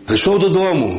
Прийшов додому,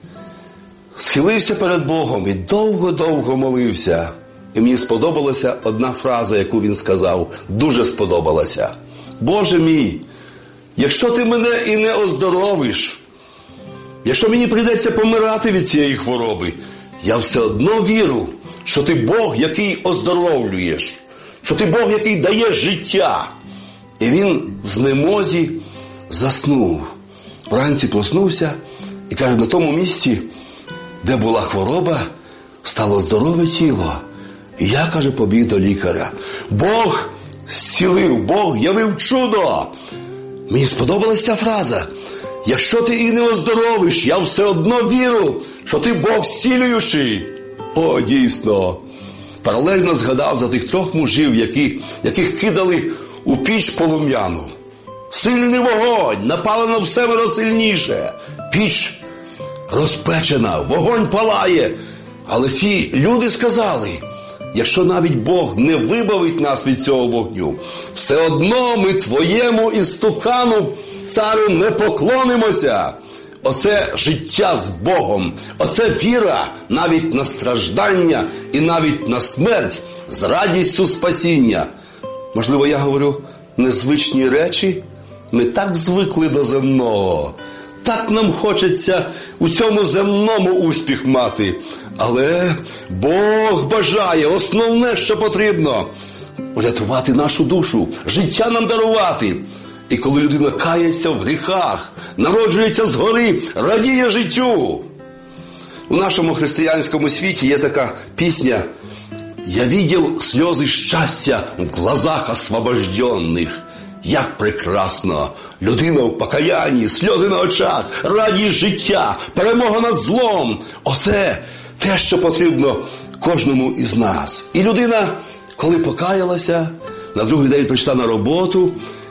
схилився перед Богом і довго-довго молився. І мені сподобалася одна фраза, яку він сказав, дуже сподобалася. Боже мій, якщо ти мене і не оздоровиш, якщо мені прийдеться помирати від цієї хвороби, я все одно вірю, що ти Бог, який оздоровлюєш, що ти Бог, який дає життя. І він в знемозі заснув. Вранці проснувся і каже, на тому місці, де була хвороба, стало здорове тіло. І я, каже, побіг до лікаря. Бог зцілив, Бог явив чудо. Мені сподобалася ця фраза. Якщо ти і не оздоровиш, я все одно вірю, що ти Бог зцілюючий. О, дійсно. Паралельно згадав за тих 3 мужів, яких кидали у піч полум'яну. Сильний вогонь, напалено в 7 сильніше. Піч розпечена, вогонь палає. Але ці люди сказали, якщо навіть Бог не вибавить нас від цього вогню, все одно ми твоєму істукану, царю, не поклонимося. Оце життя з Богом, оце віра навіть на страждання і навіть на смерть з радістю спасіння. Можливо, я говорю незвичні речі? Ми так звикли до земного, так нам хочеться у цьому земному успіх мати. Але Бог бажає, основне, що потрібно – врятувати нашу душу, життя нам дарувати. І коли людина кається в гріхах, народжується згори, радіє життю. У нашому християнському світі є така пісня «Я видел сльози щастя в глазах освобожденних». Як прекрасно! Людина в покаянні, сльози на очах, радість життя, перемога над злом. Оце те, що потрібно кожному із нас. І людина, коли покаялася, на другий день прийшла на роботу,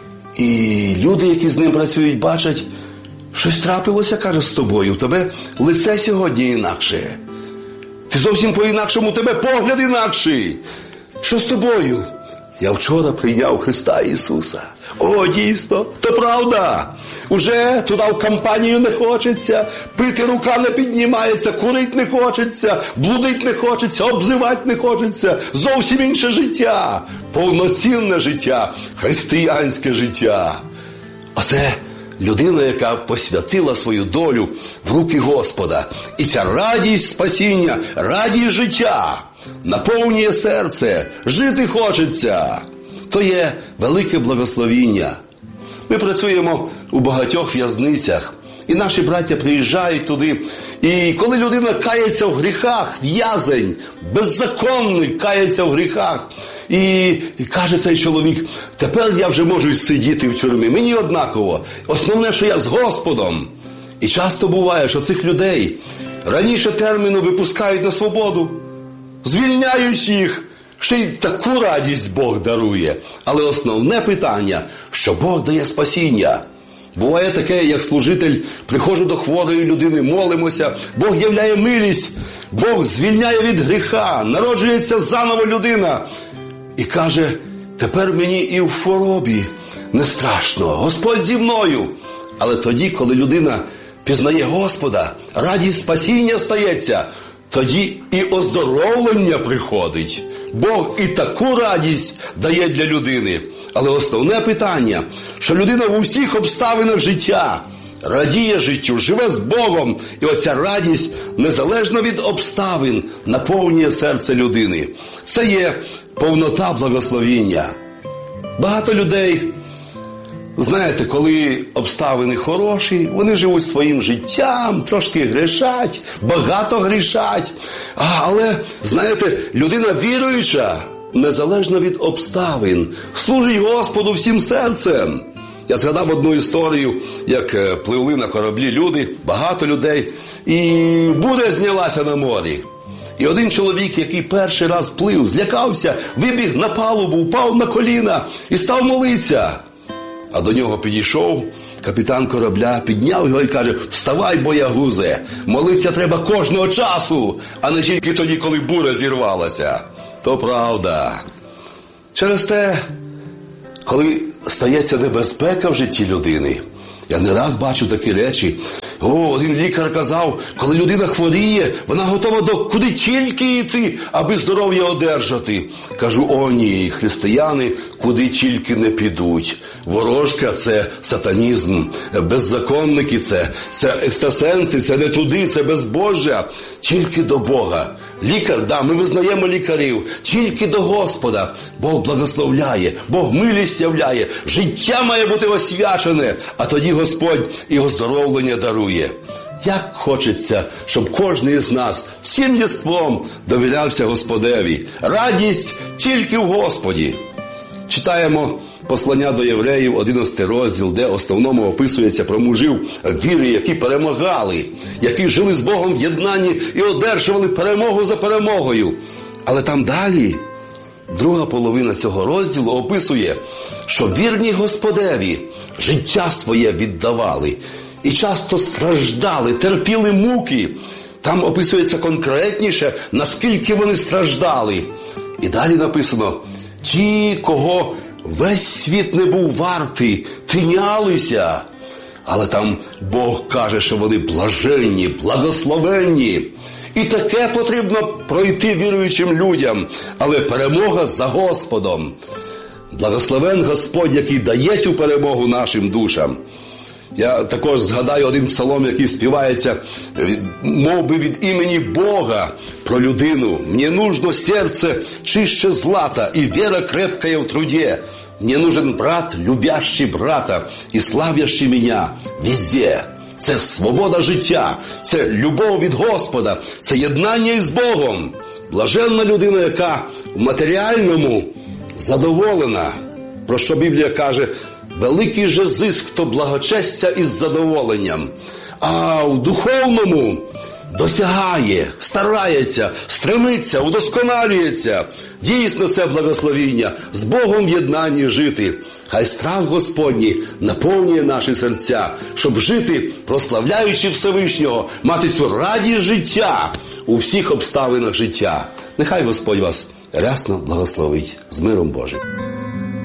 і люди, які з ним працюють, бачать, щось трапилося, каже, з тобою, у тебе лице сьогодні інакше. Ти зовсім по-інакшому, у тебе погляд інакший. Що з тобою? Я вчора прийняв Христа Ісуса. О, дійсно, то правда. Уже туди в компанію не хочеться, пити рука не піднімається, курить не хочеться, блудить не хочеться, обзивати не хочеться. Зовсім інше життя, повноцінне життя, християнське життя. Оце людина, яка посвятила свою долю в руки Господа. І ця радість спасіння, радість життя наповнює серце, жити хочеться. То є велике благословіння. Ми працюємо у багатьох в'язницях, і наші браття приїжджають туди. І коли людина кається в гріхах, в'язень, беззаконний кається в гріхах, і каже цей чоловік, тепер я вже можу сидіти в тюрмі, мені однаково, основне, що я з Господом. І часто буває, що цих людей раніше терміну випускають на свободу, звільняють їх, ще й таку радість Бог дарує. Але основне питання, що Бог дає спасіння. Буває таке, як служитель, приходжу до хворої людини, молимося, Бог являє милість, Бог звільняє від гріха, народжується заново людина. І каже, тепер мені і в хворобі не страшно, Господь зі мною. Але тоді, коли людина пізнає Господа, радість спасіння стається, тоді і оздоровлення приходить. Бог і таку радість дає для людини. Але основне питання, що людина в усіх обставинах життя радіє життю, живе з Богом. І оця радість, незалежно від обставин, наповнює серце людини. Це є повнота благословіння. Багато людей, знаєте, коли обставини хороші, вони живуть своїм життям, трошки грішать, багато грішать. Але, знаєте, людина віруюча, незалежно від обставин, служить Господу всім серцем. Я згадав одну історію, як пливли на кораблі люди, багато людей, і буря знялася на морі. І один чоловік, який перший раз плив, злякався, вибіг на палубу, впав на коліна і став молитися. А до нього підійшов капітан корабля, підняв його і каже, вставай, боягузе, молитися треба кожного часу, а не тільки тоді, коли буря зірвалася. То правда. Через те, коли стається небезпека в житті людини, я не раз бачу такі речі, Один лікар казав, коли людина хворіє, вона готова до куди тільки йти, аби здоров'я одержати. Кажу, ні, християни куди тільки не підуть. Ворожка – це сатанізм, беззаконники – це екстрасенси, це не туди, це безбожжя. Тільки до Бога. Лікар, ми визнаємо лікарів, тільки до Господа. Бог благословляє, Бог милість являє, життя має бути освячене, а тоді Господь і оздоровлення дарує. Як хочеться, щоб кожен із нас всім єством довірявся Господеві. Радість тільки в Господі. Читаємо послання до євреїв, 11 розділ, де в основному описується про мужів віри, які перемагали, які жили з Богом в єднанні і одержували перемогу за перемогою. Але там далі, друга половина цього розділу описує, що вірні Господеві життя своє віддавали і часто страждали, терпіли муки. Там описується конкретніше, наскільки вони страждали. І далі написано, ті, кого весь світ не був вартий, тинялися. Але там Бог каже, що вони блаженні, благословенні. І таке потрібно пройти віруючим людям. Але перемога за Господом. Благословен Господь, який дає цю перемогу нашим душам. Я також згадаю один псалом, який співається, мов би від імені Бога про людину. «Мне нужно сердце чище злата, и вера крепкая в труде. Мне нужен брат, любящий брата, и славящий меня везде». Це свобода життя, це любов від Господа, це єднання із Богом. Блаженна людина, яка в матеріальному задоволена. Про що Біблія каже, великий же зиск, хто благочестя із задоволенням. А в духовному досягає, старається, стремиться, удосконалюється. Дійсно, це благословіння. З Богом в єднанні жити. Хай страх Господній наповнює наші серця, щоб жити, прославляючи Всевишнього, мати цю радість життя у всіх обставинах життя. Нехай Господь вас рясно благословить. З миром Божим.